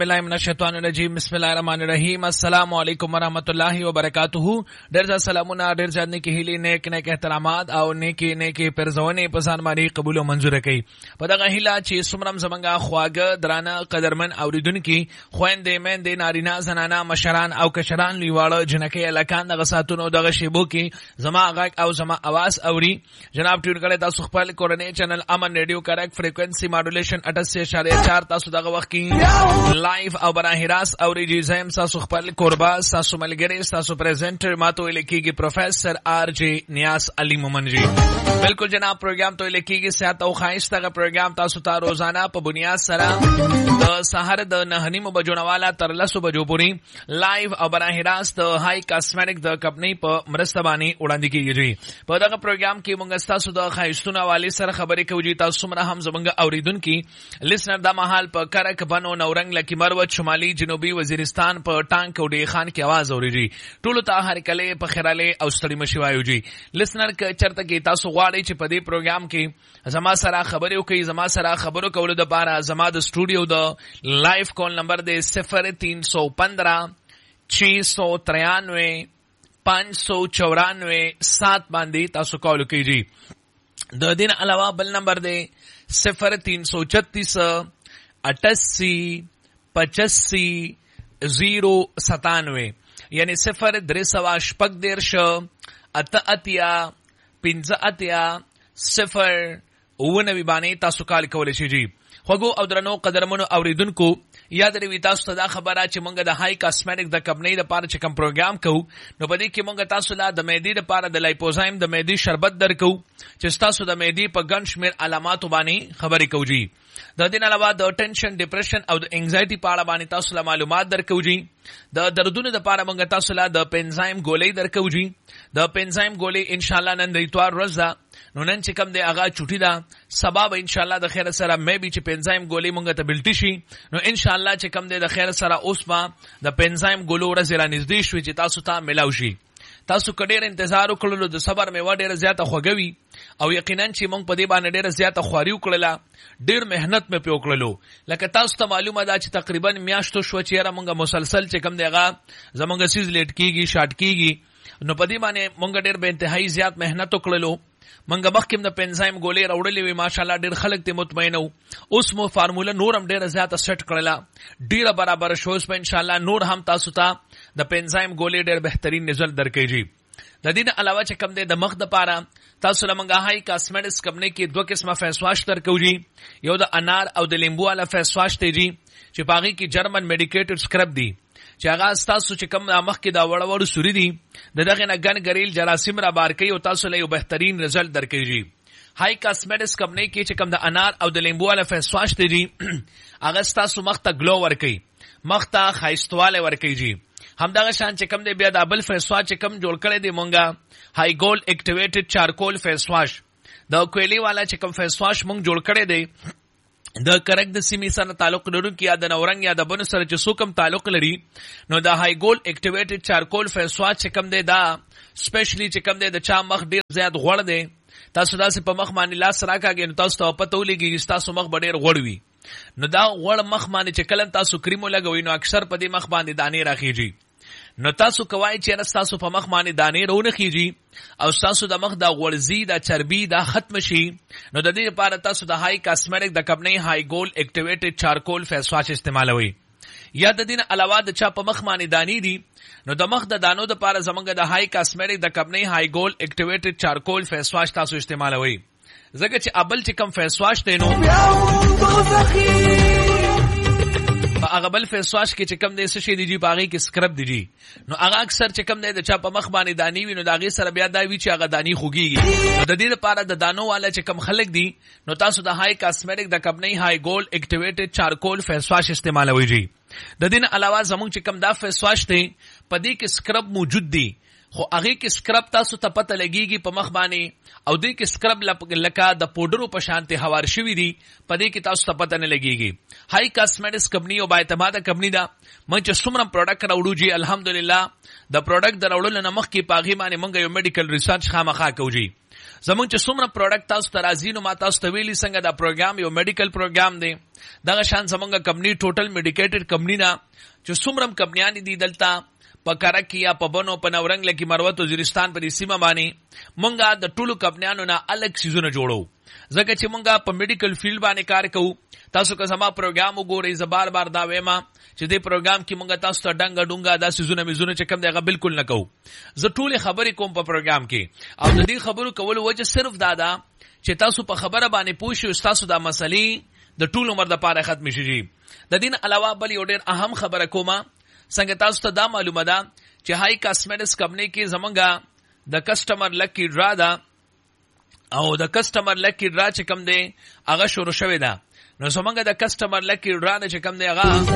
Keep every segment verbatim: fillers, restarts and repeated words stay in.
بالله من الشیطان الرجیم بسم الله الرحمن الرحیم السلام علیکم ورحمۃ اللہ وبرکاتہ. ډیر ځا سلامونه, ډیر ځا نیک هیلې, نیک نیک احترامات او نیک نیک پرزونه په ځان باندې قبول او منزور کړي. په دغه هیله چې سمرم زمنګا خواګه درانه قدرمن اوریدونکو خويندې مېندې نارینه زنانه مشران او کشران لیواله جنکه الکان دغه ساتونو دغه شیبو کې زما غږ او زما आवाज اوري. جناب ټیون کړه تاسو خپل کورنۍ چینل امن ریډیو کریکټ فریکوئنسي ماډولیشن اٹھاسی اشاریه چار تاسو دغه وخت کې لایف او براه راست اوریږي. زم تاسو خپل قربا تاسو ملګری تاسو پریزنټر ماته لیکيږي پروفیسر آر جی نیاز علی مومن جی. بالکل جناب پروګرام ته لیکيږي صحت او خاص دغه پروګرام تاسو ته روزانه په بنیاد سره د سحر د نهنیمو بجو نواله تر لسو بجو پورې لایف او براه راست هاي کاسمیټک د کمپنی په مرسته باندې وړاندې کیږي. په دغه پروګرام کې موږ تاسو د خاصونو حواله سره خبرې کوو. تاسو مره هم زمونږ اوریدونکو لیسنر د محل په کرک بنو نورنګ لکی مروت شمالي جنوبي وزیرستان په ټانک او ډی خان کې आवाज اوريږي. ټول ته هر کله په خیراله او ستړي مشوایو جی. لیسنر ک چرته کې تاسو غواړئ چې په دې پروګرام کې زما سره خبرې وکړئ. زما سره خبرو کولو د لپاره زما د سټوډیو د لایف کال نمبر دی صفر تین سو پندرہ چھ سو ترانوے پانچ سو چورانوے سات باندې تاسو کال وکړئ جی. د دین علاوه بل نمبر دی صفر تین سو چھتیس اٹاسی پچاسی زیرو ستانوے یعنی صفر درې سوه شپږ دېرش اته اتیا پنځه اتیا صفر اووه نوي باندې تاسو کال کولی شئ جی. خوږو او درنو قدرمنو اوریدونکو یاد لرئ تاسو ته دا خبره چې مونږ د هاي کاسمیټک د کمپنۍ لپاره چې کوم پروګرام کوو نو په دې کې مونږ تاسو له د معدې لپاره د لایپوزایم د معدې شربت درکو چې تاسو د معدې په ګڼ شمېر علاماتو باندې خبرې کوو جی. د دې علاوه د ټینشن ډیپریشن او د انګزایټي په اړه باندې تاسو له معلومات درکو جی. د دردونو لپاره مونږ تاسو له د پنزایم ګولۍ درکو جی. د پنزایم ګولۍ ان شاء الله نن د اتوار ورځ ده نو نن چې کوم دی هغه چوټي ده سبا به ان شاء الله د خیر سره مې به چې پنزایم ګولۍ مونږ ته بلټی شي نو ان شاء الله چې کوم دی د خیر سره اوس ما د پنزایم ګولو ورځ را نږدې شوي چې تاسو ته ملاو شي. تاسو کډیر انتظار وکړلو د صبر مې وړ ډیره زیاته خوګوي او یقینا چې مونږ په دې باندې ډیره زیاته خواري وکړله ډیر مهنت مې په وکړلو. لکه تاسو ته معلومه ده چې تقریبا میاشتو شو چې مونږ مسلسل چې کوم دی هغه زمونږ سیز لیټ کیږي شارټ کیږي نو په دې باندې مونږ ډیر به انتهایی زیات مهنت وکړلو. منګه مخکې د پنزایم ګولې راوړلې وي ماشاءالله ډیر خلک ته مطمئن وو. اوس مو فارموله نورم ډیره زیاته سیټ کړله ډیره برابر شوز په ان شاء الله نور هم تاسو ته د پنزایم ګولې ډیر بهترین نزل درکې جی. د دې نه علاوه چې کم دی د مخ د پاره تاسو لمنګه هاي کاسمیټکس کمپنی کې دوه قسمه فیس واش درکو جی. یو د انار او د لیمبو والا فیس واش ته جی چې پاغي کې جرمن میډیکیټډ سکرب دی چې هغه تاسو چې کم مخ کې دا وړ وړ سوري دي د دغه نه ګن ګریل جراثیم را بار کوي او تاسو له یو بهترین رزلټ درکې جی. هاي کاسمیټکس کمپنی کې چې کم د انار او د لیمبو والا فیس واش ته جی هغه تاسو مخ ته ګلو ور کوي مخ ته خایستواله ور کوي جی. همدغه شان چې کم دی بیا د بل فیس واش چې کم جوړ کړی دی مونږه هاي ګول اکټیویټډ چارکول فیس واش د کویلی والا چې کم فیس واش مونږ جوړ کړی دی د کرک د سیمې سره تعلق لرونکي یا د نورنګ یا د بنو سره چې څوک هم تعلق لري نو د هاي ګول اکټیویټډ چارکول فیس واش چې کم دی دا سپیشلی چې کم دی د چا مخ ډیر زیات غوړ دی تاسو داسې په مخ باندې لاس راکاږئ نو تاسو ته پته ولګي چې تاسو مخ ډیر غوړ وي نو دا غوړ مخ باندې چې کله تاسو کریمو لګوئ نو اکثر په دې مخ باندې دانې راخیږي. نو تاسو کوای چې تاسو په مخ باندې دانې رونه خيږي او تاسو د مخ د غوړزي د چربي د ختم شي نو د دې لپاره تاسو د هاي کاسمیټک د کمپنی هاي ګول اکټیویټډ چارکول فیس واش استعمالوي. یا د دین علاوه د چا په مخ باندې دانې دي نو د مخ د دانو د لپاره زمونږ د هاي کاسمیټک د کمپنی هاي ګول اکټیویټډ چارکول فیس واش تاسو استعمالوي. زګه چې ابل چې کم فیس واش دی نو هغه بل فیس واش کې چې کم دی څه شي دی جی باغې کې سکرب دی جی نو هغه اکثر چې کم دی د چا په مخ باندې دانی وي نو داغه سره بیا دا وی چې هغه دانی خوږیږي. نو د دې لپاره د دانو والا چې کم خلک دي نو تاسو د هاي کاسمیټک د کمپنی هاي ګول اکټیویټډ چارکول فیس واش استعمالوي جی. د دې علاوه زموږ چې کم دا فیس واش دی په دې کې سکرب موجود دی خو هغه کې سکرب تاسو ته پته لګیږي په مخ باندې او دې کې سکرب لکه د پودرو په شانته هوار شوی دي په دې کې تاسو ته پته نه لګیږي هاي کاسمیټکس کمپنی او با اعتماده کمپنی دا مونږ چې څومره پروډکټ راوړو جی الحمدلله د پروډکټ دراوړل نه مخ کې پاغي باندې مونږ یو میډیکل ریسرچ خامخا کوجی زمونږ چې څومره پروډکټ تاسو ته راځي نو ما تاسو ته ویلي څنګه دا پروګرام یو میډیکل پروګرام دی دغه شان زمونږ کمپنی ټوټل میډیکیټډ کمپنی دا چې څومره کمپنیان دي دلته په کرکی یا په بنو په نورنګ لکه مروت وزیرستان په سیمه باندې مونږه د ټولو کمپنیانو نه الګ سيزونه جوړو ځکه چې مونږه په میډیکل فیلډ باندې کار کوو تاسو که زما پروګرام وګورئ زه بار بار دا وایم چې دې پروګرام کې مونږه تاسو ته ډنګ ډونګه دا سيزونه میزونه چې کوم دغه بالکل نه کوو زه ټولې خبرې کوم په پروګرام کې او د دې خبرو کولو وجه صرف دا ده چې تاسو په خبره باندې پوه شئ تاسو دا مسلې د ټول عمر لپاره ختم شي د دین علاوه بل یو ډېر اهم خبره کومه څنګه تاسو ته دا معلومه ده چې هاي کاسمیټکس کمپنی کې زمونږه د کسٹمر لکی ډرا ده او د کسٹمر لکی ډرا چې کوم دی هغه شروع شوی ده نو زمونږه د کسٹمر لکی ډرا نه چې کوم دی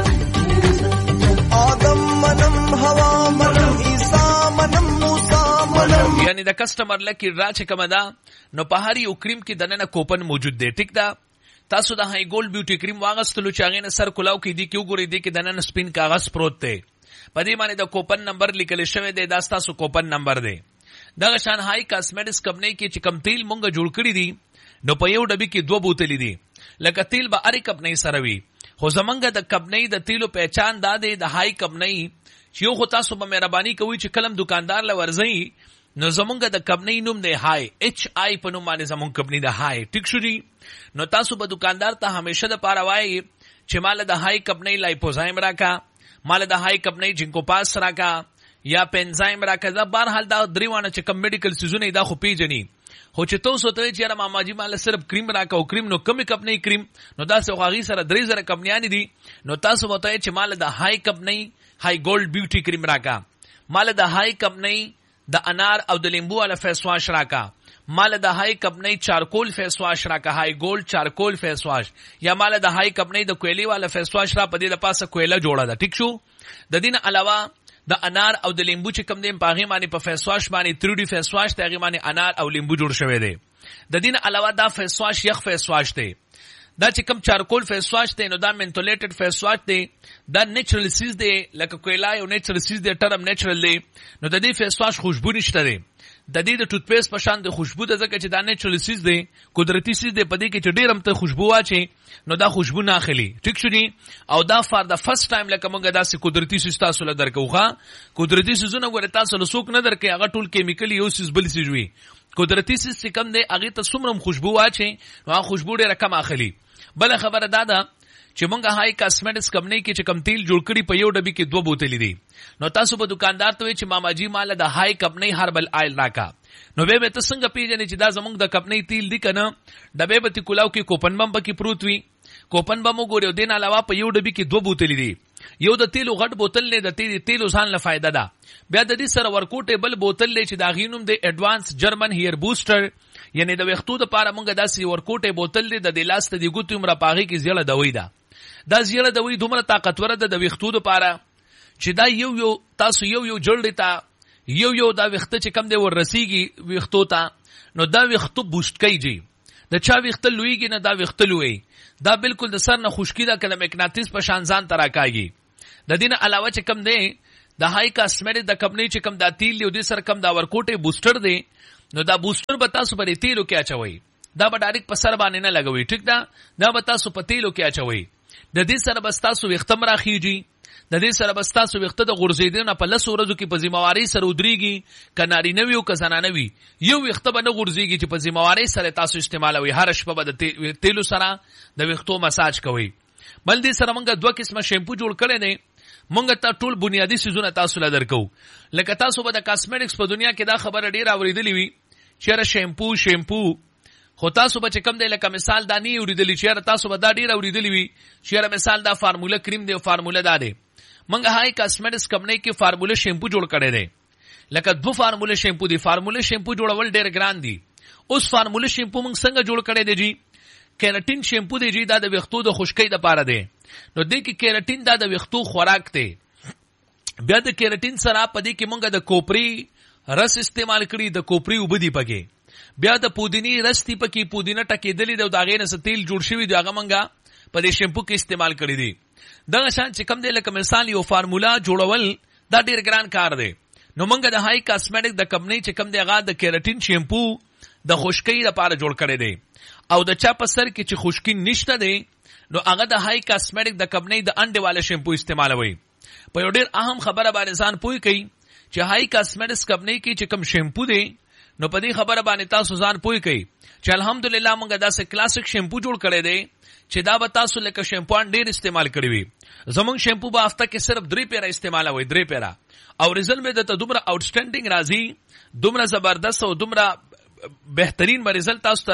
هغه آدم منم هوا منم عیسی منم موسی منم یعنی د کسٹمر لکی ډرا چې کوم ده نو په هر یو کریم کې دنه کوپن موجود دی ټیک ده تاسو د هاي ګولډ بیوټي کریم واغستلو چې هغه نه سر کلاو کې دی کیو ګوري دی کې دنه سپین کاغذ پروت دی په دې باندې د کوپن نمبر لیکل شوی دی دا تاسو کوپن نمبر دی دغه شان هاي کاسمیټکس کمپنی کې چې کم تیل مونږ جوړ کړی دي نو په یو ډبی کې دوه بوتلې دي لکه تیل به اړ کمپنی سره وي خو زمونږ د کمپنی د تیلو پہچان دا دی د هاي کمپنی چې یو خو تاسو به مهرباني کوئ چې کلم دکاندار لورځي نو زمونږ د کمپنی نوم دی هاي ایچ آی په نوم باندې زمونږ کمپنی د هاي ټیک شو جی نو تاسو به دکاندار ته همیشه د پاره وایي چې مال د هاي کمپنی لایپوزایم راکا مال د هاي کمپنی جنکو پاس راکا یا پنزایم راکا دا بهر حال دا دریوانه چې کم میډیکل سيزونه دا خو پیژني خو چې تاسو ته چې ماما جی مال صرف کریم راکا او کریم نو کمی کمپنی کریم نو دا څو غاغي سره درې زره کمپنیان دي نو تاسو وته چې مال د هاي کمپنی هاي ګولډ بیوټي کریم راکا مال د هاي کمپنی د انار او د لیمبو والا فیس واش راکا مال د هاي کمپنی چارکول فیس واش راکا هاي ګولډ چارکول فیس واش یا مال د هاي کمپنی د کویلی والا فیس واش را پدې د پاسه کویلا جوړه ده ټیک شو د دین علاوه د انار او د لیمبو چې کم دیم پاغي باندې په فیس واش باندې تھری ډی فیس واش ته باندې انار او لیمبو جوړ شوی دی د دین علاوه دا فیس واش یخ فیس واش دی دا چې کم چارکول فیس واش دی نو دا منټولیټډ فیس واش دی دا نیچرل سیز دی لکه کویلا یو نیچرل سیز دی ټرم نیچرل دی نو د دې فیس واش خوشبو نشته دی د دې د ټوت پیسټ په شان د خوشبو د ځکه چې دا نیچرل سیز دی قدرتي سیز دی په دې کې چې ډېر هم ته خوشبو واچي نو دا خوشبو نه اخلي ټیک شو دي او دا فار د فرست ټایم لکه موږ داسې قدرتي سیز تاسو له درکوخه قدرتي سیزونه ګوره تاسو له څوک نه درکې هغه ټول کیمیکل یو سیز بل سیز وي قدرتي سیز چې کم دی هغه ته څومره خوشبو واچي نو هغه خوشبو ډېره کم اخلي بل خبره دا ده چې مونږه هاي کاسمیټکس کمپنی کې چې کم تیل جوړ کړي په یو ډبی کې دوه بوتلې دي نو تاسو په دکاندار ته چې ماما جی مال د هاي کمپنی هربل آیل راکا نو به به تاسو څنګه پیژنې چې دا زمونږ د کمپنی تیل دی کنه ډبې به کلاو کې کوپن بم پکې پروت وي کوپن بم وګورئ دین علاوه په یو ډبی کې دوه بوتلې دي یو د تیلو غټ بوتل نه د تیل تیلو ځان له فائدہ ده بیا د دې سره ورکوټه بل بوتل لې چې دا غینوم د ایڈوانس جرمن هیر بوستر یعنی د وختو د پاره مونږه داسې ورکوټه بوتل دی د دلاست دی ګوتو مر پاغي کې زیړه دوی ده دا زیړه دوی دومره طاقتور ده د وختو د پاره چې دا یو یو تاسو یو یو جوړی تا یو یو دا وخته چې کم دی ور رسیږي وختو ته نو دا وختو بوست کوي د چا وخته لویږي نه دا وخته لوی دا بالکل د سر نه خشکی دا کله مغناطیس په شان ځان تراکاږي د دین علاوه چې کم دی د هاي کاسمیټک د کمپنی چې کم دا تیل دی د سر کم دا ورکوټه بوستر دی نو دا بوستر به تاسو په تیلو کې اچوي دا به ډایرکټ په سر باندې نه لګوي ټیک دا دا به تاسو په تیلو کې اچوي د دې سره بس تاسو وختم راخیږي د دې سره بس تاسو وخته د غورځیدنه په لس ورځو کې په ذمہواری سره ودرېږي کناری نوي او کزانه نوي یو وخته به نه غورځيږي چې په ذمہواری سره تاسو استعمالوي هر شپه به د تیلو سره د وختو مساج کوي بل دې سره موږ دوه قسمه شیمپو جوړ کړي نه موږ ته ټول بنیادی سيزونه تاسو له درکو لکه تاسو به د کاسمیټکس په دنیا کې دا خبره ډیره اوریدلې وي چې شیمپو شیمپو خو تاسو به کم دی لکه مثال دا نه اوریدلې چې تاسو به دا ډیره اوریدلې وي چې مثال دا فارموله کریم دی فارموله دا دی منګه هاي کاسمیټکس کمپنی کې فارموله شیمپو جوړ کړي دي لکه دو فارموله شیمپو دي فارموله شیمپو جوړول ډېر ګران دي اوس فارموله شیمپو موږ څنګه جوړ کړي دي جی کیراټین شیمپو دی جی دا د وختو د خشکۍ لپاره دی نو د کې کیراټین دا د وختو خوراک دی بیا د کیراټین سره په دې کې موږ د کوپری رس استعمال کړي د کوپری وبدي پکې بیا د پودینی رس تی پکې پودینه ټکېدلې د داغې نه تیل جوړ شوی دی هغه منګه په دې شیمپو کې استعمال کړی دی دغه شان چې کوم دی لکه مثال یو فارمولا جوړول دا ډیر ګران کار دی نو منګه د هاي کاسمیټک د کمپنی چې کوم دی هغه د کیراټین شیمپو د خشکی لپاره جوړ کړی دی او د چا په سر کې چې خشکی نشته دی نو هغه د هاي کاسمیټک د کمپنی د انډه والا شیمپو استعمالوي په یو ډیر اهم خبره باندې ځان پوي کوي چې هاي کاسمیټکس کمپنی کې چې کوم شیمپو دی نو په دې خبره باندې تاسو ځان پوي کوي چې الحمدلله موږ داسې کلاسیک شیمپو جوړ کړی دی چې دا به تاسو لکه شیمپوان ډیر استعمال کړی وي زمونږ شیمپو به هفته کې صرف درې پیره استعمالوي درې پیره او رزلټ به د دومره آوټسټینډینګ راځي دومره زبردست او دومره بهترین رزلټ تاسو ته